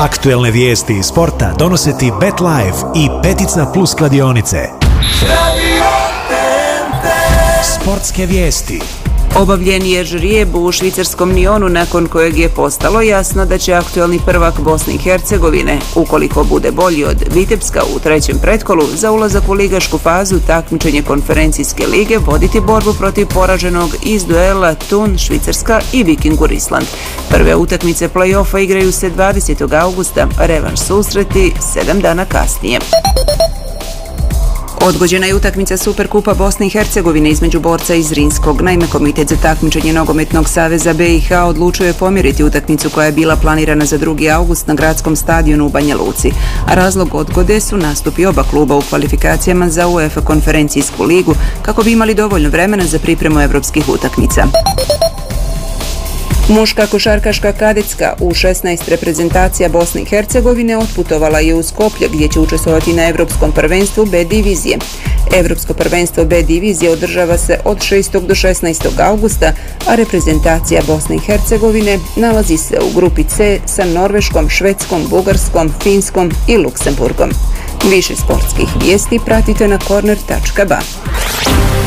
Aktuelne vijesti iz sporta donose ti BetLife i Petica Plus kladionice. Sportske vijesti. Obavljen je žrijeb u švicarskom Lyonu nakon kojeg je postalo jasno da će aktuelni prvak Bosne i Hercegovine, ukoliko bude bolji od Vitebska u trećem pretkolu, za ulazak u ligašku fazu takmičenje konferencijske lige voditi borbu protiv poraženog iz duela Thun Švicarska i Vikingur Island. Prve utakmice play-offa igraju se 20. augusta, revanš susreti 7 dana kasnije. Odgođena je utakmica Superkupa Bosne i Hercegovine između borca iz Zrinskog. Naime, Komitet za takmičenje Nogometnog saveza BiH odlučio je pomjeriti utakmicu koja je bila planirana za 2. august na gradskom stadionu u Banja Luci. A razlog odgode su nastupi oba kluba u kvalifikacijama za UEFA konferencijsku ligu kako bi imali dovoljno vremena za pripremu evropskih utakmica. Muška košarkaška kadetska u 16 reprezentacija Bosne i Hercegovine otputovala je u Skoplje gdje će učestvovati na Evropskom prvenstvu B divizije. Evropsko prvenstvo B divizije održava se od 6. do 16. augusta, a reprezentacija Bosne i Hercegovine nalazi se u grupi C sa Norveškom, Švedskom, Bugarskom, Finskom i Luksemburgom. Više sportskih vijesti pratite na corner.ba.